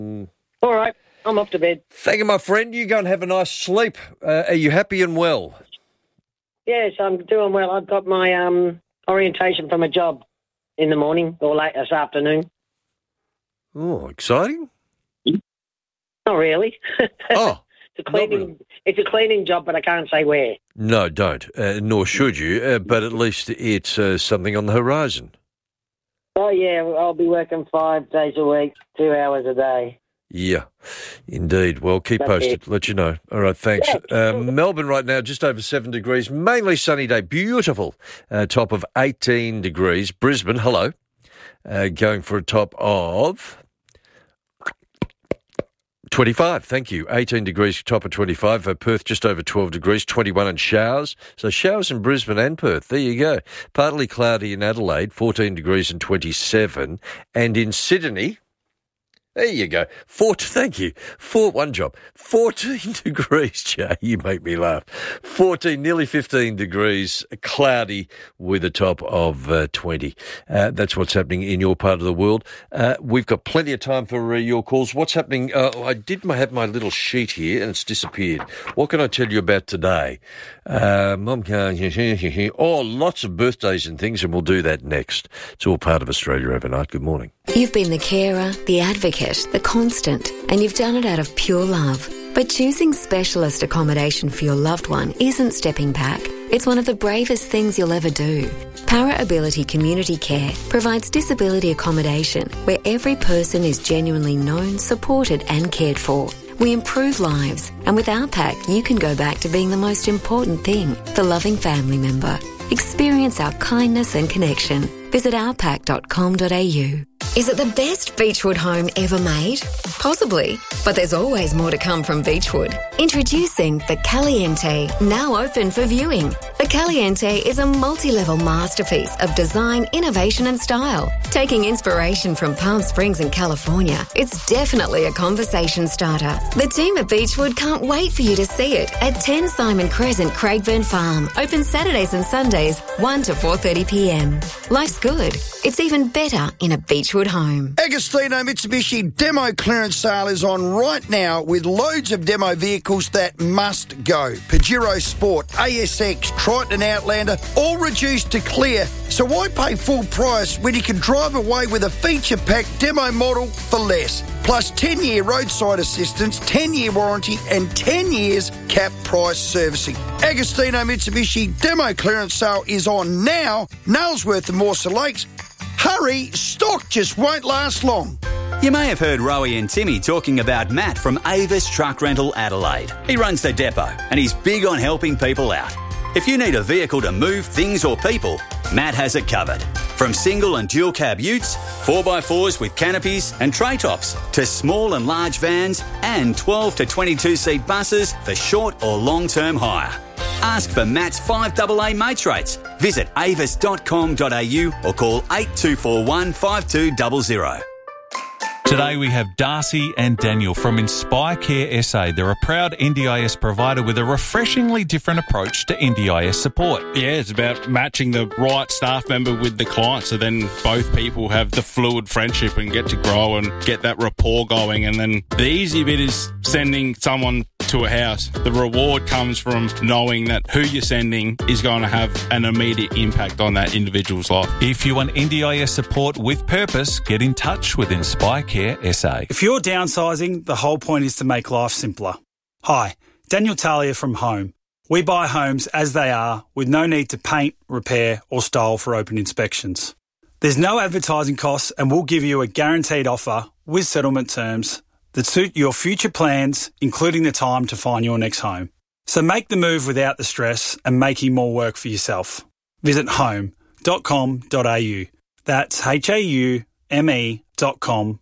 All right, I'm off to bed. Thank you, my friend. You go and have a nice sleep. Are you happy and well? Yes, I'm doing well. I've got my orientation from a job in the morning or late this afternoon. Oh, exciting. Not really. Oh. It's a cleaning job, but I can't say where. No, don't. Nor should you. But at least it's something on the horizon. Oh, yeah. I'll be working 5 days a week, 2 hours a day. Yeah, indeed. Well, keep posted. Let you know. All right, thanks. Yeah. Melbourne right now, just over 7 degrees. Mainly sunny day. Beautiful. Top of 18 degrees. Brisbane, hello. Going for a top of 25, thank you. 18 degrees, top of 25. Perth just over 12 degrees, 21 and showers. So showers in Brisbane and Perth. There you go. Partly cloudy in Adelaide, 14 degrees and 27. And in Sydney, there you go. Thank you. 14 degrees, Jay. You make me laugh. 14, nearly 15 degrees, cloudy with a top of 20. That's what's happening in your part of the world. We've got plenty of time for your calls. What's happening? I did have my little sheet here and it's disappeared. What can I tell you about today? Lots of birthdays and things, and we'll do that next. It's all part of Australia Overnight. Good morning. You've been the carer, the advocate, the constant, and you've done it out of pure love. But choosing specialist accommodation for your loved one isn't stepping back. It's one of the bravest things you'll ever do. Para Ability Community Care provides disability accommodation where every person is genuinely known, supported and cared for. We improve lives, and with our pack, you can go back to being the most important thing, the loving family member. Experience our kindness and connection. Visit ourpack.com.au. Is it the best Beechwood home ever made? Possibly, but there's always more to come from Beechwood. Introducing the Caliente, now open for viewing. The Caliente is a multi-level masterpiece of design, innovation and style. Taking inspiration from Palm Springs in California, it's definitely a conversation starter. The team at Beechwood can't wait for you to see it at 10 Simon Crescent, Craigburn Farm. Open Saturdays and Sundays, 1 to 4:30 p.m. Life's good. It's even better in a Beechwood home. Agostino Mitsubishi demo clearance sale is on right now with loads of demo vehicles that must go. Pajero Sport, ASX, Triton and Outlander, all reduced to clear. So why pay full price when you can drive away with a feature-packed demo model for less? Plus 10-year roadside assistance, 10-year warranty and 10 years cap price servicing. Agostino Mitsubishi demo clearance sale is on now. Nailsworth and Morsa Lakes. Hurry, stock just won't last long. You may have heard Rowie and Timmy talking about Matt from Avis Truck Rental Adelaide. He runs the depot and he's big on helping people out. If you need a vehicle to move things or people, Matt has it covered. From single and dual cab utes, 4x4s with canopies and tray tops, to small and large vans and 12 to 22 seat buses for short or long-term hire. Ask for Matt's 5AA mates rates. Visit avis.com.au or call 8241 5200. Today we have Darcy and Daniel from Inspire Care SA. They're a proud NDIS provider with a refreshingly different approach to NDIS support. Yeah, it's about matching the right staff member with the client, so then both people have the fluid friendship and get to grow and get that rapport going. And then the easy bit is sending someone to a house. The reward comes from knowing that who you're sending is going to have an immediate impact on that individual's life. If you want NDIS support with purpose, get in touch with Inspire Care SA. If you're downsizing, the whole point is to make life simpler. Hi, Daniel Talia from Home. We buy homes as they are with no need to paint, repair or style for open inspections. There's no advertising costs and we'll give you a guaranteed offer with settlement terms that suit your future plans, including the time to find your next home. So make the move without the stress and making more work for yourself. Visit home.com.au. That's HAUME.com.au.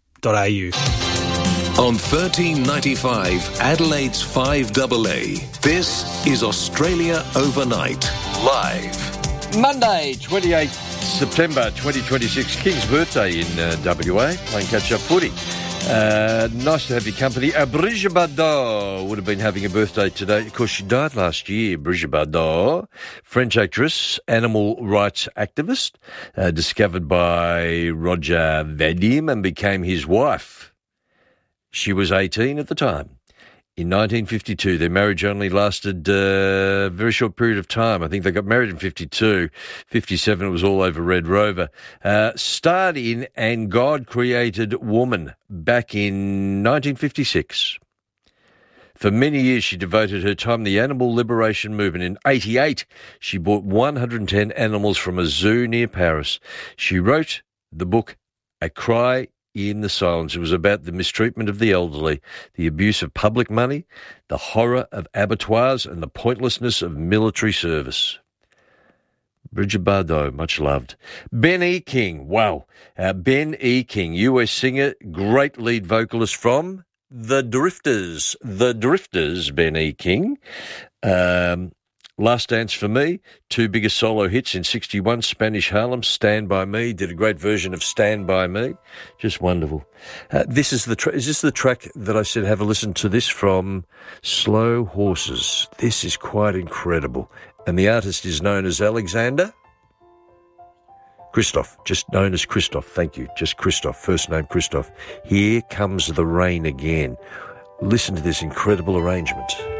On 1395 Adelaide's 5AA, this is Australia Overnight, live. Monday, 28 September 2026, King's birthday in WA, playing catch-up footy. Nice to have your company. Brigitte Bardot would have been having a birthday today. Of course, she died last year. Brigitte Bardot, French actress, animal rights activist, discovered by Roger Vadim and became his wife. She was 18 at the time. In 1952, their marriage only lasted a very short period of time. I think they got married in 52. 57, it was all over Red Rover. Starred in And God Created Woman back in 1956. For many years, she devoted her time to the animal liberation movement. In 88, she bought 110 animals from a zoo near Paris. She wrote the book A Cry in the Silence. It was about the mistreatment of the elderly, the abuse of public money, the horror of abattoirs, and the pointlessness of military service. Bridget Bardot, much loved. Ben E. King, wow. Ben E. King, US singer, great lead vocalist from The Drifters. The Drifters, Ben E. King. Last Dance for Me, two biggest solo hits in 61, Spanish Harlem, Stand By Me, did a great version of Stand By Me. Just wonderful. This is is this the track that I said have a listen to this from Slow Horses? This is quite incredible. And the artist is known as Alexander Christoph, just known as Christoph. Thank you. Just Christoph, first name Christoph. Here Comes the Rain Again. Listen to this incredible arrangement.